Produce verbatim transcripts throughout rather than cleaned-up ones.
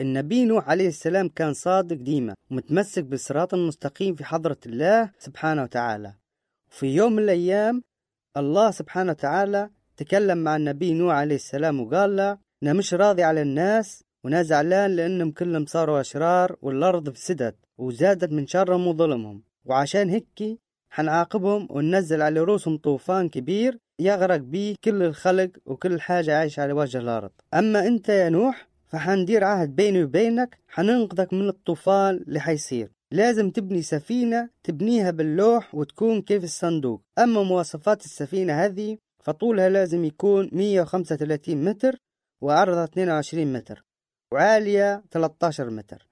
النبي نوح عليه السلام كان صادق ديما ومتمسك بالصراط المستقيم في حضرة الله سبحانه وتعالى. وفي يوم من الأيام الله سبحانه وتعالى تكلم مع النبي نوح عليه السلام وقال له: أنا مش راضي على الناس وأنا زعلان لأنهم كلهم صاروا أشرار والأرض فسدت وزادت من شرهم وظلمهم، وعشان هيك حنعاقبهم وننزل على رؤوسهم طوفان كبير يغرق بيه كل الخلق وكل حاجة عايشة على وجه الأرض. أما أنت يا نوح فحندير عهد بيني وبينك، حننقذك من الطوفان اللي حيصير. لازم تبني سفينة تبنيها باللوح وتكون كيف الصندوق. أما مواصفات السفينة هذه فطولها لازم يكون مية وخمسة وثلاثين متر وعرضها اثنين وعشرين متر وعالية ثلاثة عشر متر،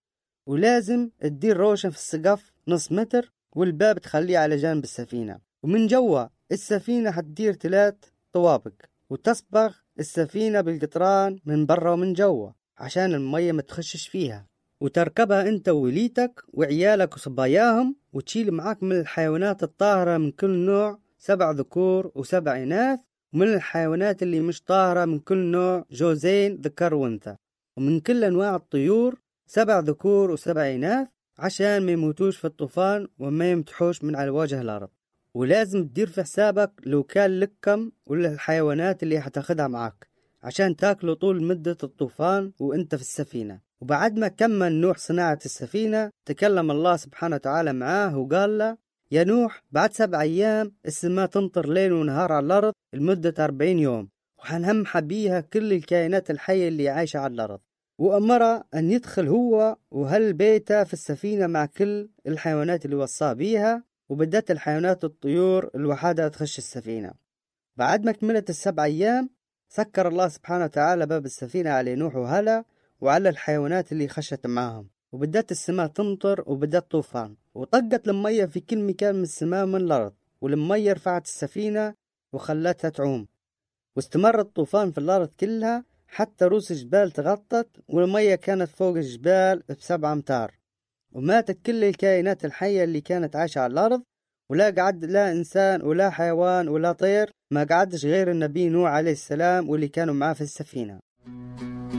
ولازم تدير روشن في السقف نص متر والباب تخليه على جانب السفينة. ومن جوا السفينة حتدير ثلاث طوابق وتصبغ السفينة بالقطران من برا ومن جوا عشان المية ما تخشش فيها، وتركبها انت ووليتك وعيالك وصباياهم، وتشيل معاك من الحيوانات الطاهرة من كل نوع سبع ذكور وسبع إناث، ومن الحيوانات اللي مش طاهرة من كل نوع جوزين ذكر وانثى، ومن كل أنواع الطيور سبع ذكور وسبع إناث عشان ما يموتوش في الطوفان وما يمتحوش من على وجه الأرض. ولازم تدير في حسابك لو كان لكم ولا الحيوانات اللي هتاخدها معك عشان تاكلوا طول مدة الطوفان وانت في السفينة. وبعد ما كمل نوح صناعة السفينة تكلم الله سبحانه وتعالى معاه وقال له: يا نوح بعد سبع أيام السماء تمطر ليل ونهار على الأرض لمدة أربعين يوم، وحنهمح بيها كل الكائنات الحية اللي عايشة على الأرض. وأمر أن يدخل هو وهل بيته في السفينة مع كل الحيوانات اللي وصاه بيها، وبدأت الحيوانات الطيور الوحادة تخش السفينة. بعد ما كملت السبع أيام سكر الله سبحانه وتعالى باب السفينة على نوح وهلا وعلى الحيوانات اللي خشت معهم، وبدأت السماء تمطر وبدأت طوفان، وطقت المية في كل مكان من السماء ومن الأرض، والمية رفعت السفينة وخلتها تعوم. واستمر الطوفان في الأرض كلها حتى رؤوس الجبال تغطت، والمية كانت فوق الجبال بسبع أمتار، وماتت كل الكائنات الحية اللي كانت عايشة على الأرض، ولا قعد لا إنسان ولا حيوان ولا طير ما قعدش غير النبي نوح عليه السلام واللي كانوا معاه في السفينة.